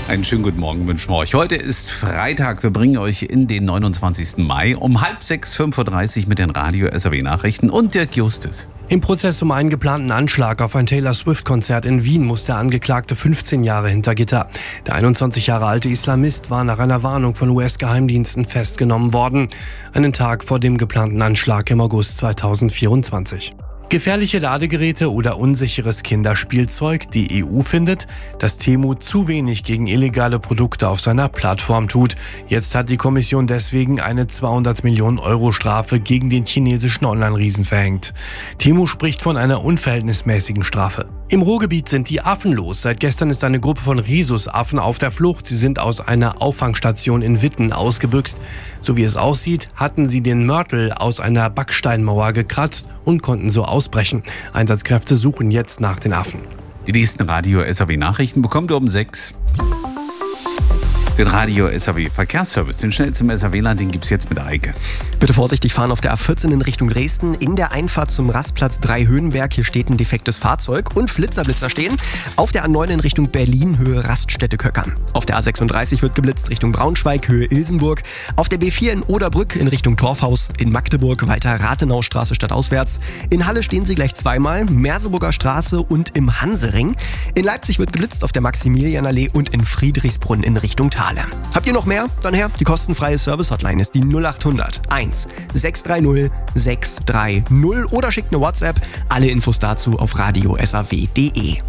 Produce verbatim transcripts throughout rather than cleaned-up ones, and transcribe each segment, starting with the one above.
Einen schönen guten Morgen wünschen wir euch. Heute ist Freitag. Wir bringen euch in den neunundzwanzigsten Mai um halb sechs, fünf Uhr dreißig mit den Radio-S R W-Nachrichten und Dirk Justus. Im Prozess um einen geplanten Anschlag auf ein Taylor-Swift-Konzert in Wien muss der Angeklagte fünfzehn Jahre hinter Gitter. Der einundzwanzig Jahre alte Islamist war nach einer Warnung von U S-Geheimdiensten festgenommen worden. Einen Tag vor dem geplanten Anschlag im August zweitausendvierundzwanzig. Gefährliche Ladegeräte oder unsicheres Kinderspielzeug. Die E U findet, dass Temu zu wenig gegen illegale Produkte auf seiner Plattform tut. Jetzt hat die Kommission deswegen eine zweihundert Millionen Euro Strafe gegen den chinesischen Online-Riesen verhängt. Temu spricht von einer unverhältnismäßigen Strafe. Im Ruhrgebiet sind die Affen los. Seit gestern ist eine Gruppe von Rhesusaffen auf der Flucht. Sie sind aus einer Auffangstation in Witten ausgebüxt. So wie es aussieht, hatten sie den Mörtel aus einer Backsteinmauer gekratzt und konnten so ausbrechen. Einsatzkräfte suchen jetzt nach den Affen. Die nächsten Radio-S R W-Nachrichten bekommt ihr um sechs. Den Radio-S R W-Verkehrsservice, den schnellsten S R W-Land, den gibt's jetzt mit Eike. Bitte vorsichtig fahren auf der A vierzehn in Richtung Dresden. In der Einfahrt zum Rastplatz drei Höhenberg, hier steht ein defektes Fahrzeug und Flitzerblitzer stehen. Auf der A neun in Richtung Berlin, Höhe Raststätte Köckern. Auf der A sechsunddreißig wird geblitzt Richtung Braunschweig, Höhe Ilsenburg. Auf der B vier in Oderbrück in Richtung Torfhaus. In Magdeburg weiter Rathenaustraße stadtauswärts. In Halle stehen sie gleich zweimal, Merseburger Straße und im Hansering. In Leipzig wird geblitzt auf der Maximilianallee und in Friedrichsbrunn in Richtung Tal. Habt ihr noch mehr? Dann her. Die kostenfreie Service-Hotline ist die null acht hundert eins sechs drei null sechs drei null oder schickt eine WhatsApp. Alle Infos dazu auf radio s r w punkt d e.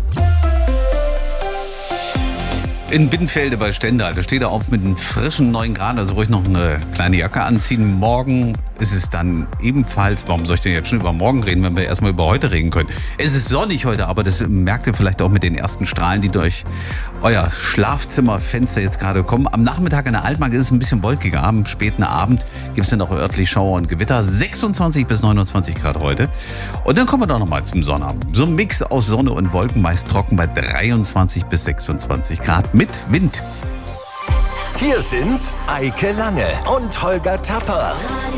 In Binnenfelde bei Stendal, da steht er auf mit einem frischen neun Grad, also ruhig noch eine kleine Jacke anziehen. Morgen ist es dann ebenfalls, warum soll ich denn jetzt schon über morgen reden, wenn wir erstmal über heute reden können? Es ist sonnig heute, aber das merkt ihr vielleicht auch mit den ersten Strahlen, die durch euer Schlafzimmerfenster jetzt gerade kommen. Am Nachmittag in der Altmark ist es ein bisschen wolkiger, am späten Abend gibt es dann auch örtlich Schauer und Gewitter. sechsundzwanzig bis neunundzwanzig Grad heute. Und dann kommen wir doch nochmal zum Sonnabend. So ein Mix aus Sonne und Wolken, meist trocken bei dreiundzwanzig bis sechsundzwanzig Grad. Mit Wind. Hier sind Eike Lange und Holger Tapper.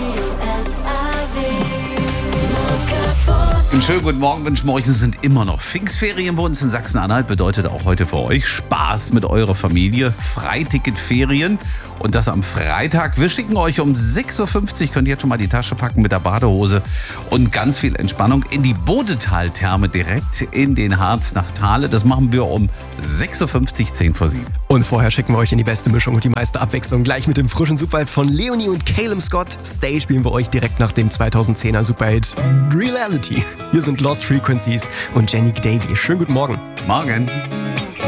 Einen schönen guten Morgen wünschen wir euch. Es sind immer noch Pfingstferien bei uns in Sachsen-Anhalt. Bedeutet auch heute für euch Spaß mit eurer Familie. Freiticketferien. Und das am Freitag. Wir schicken euch um sechs Uhr fünfzig. Könnt ihr jetzt schon mal die Tasche packen mit der Badehose. Und ganz viel Entspannung in die Bodetal-Therme direkt in den Harz nach Thale. Das machen wir um sechs Uhr fünfzig, zehn vor sieben. Und vorher schicken wir euch in die beste Mischung und die meiste Abwechslung. Gleich mit dem frischen Superhit von Leonie und Caleb Scott. Stay spielen wir euch direkt nach dem zweitausendzehner Superhit Reality. Hier sind Lost Frequencies und Jenny Davey. Schönen guten Morgen. Morgen.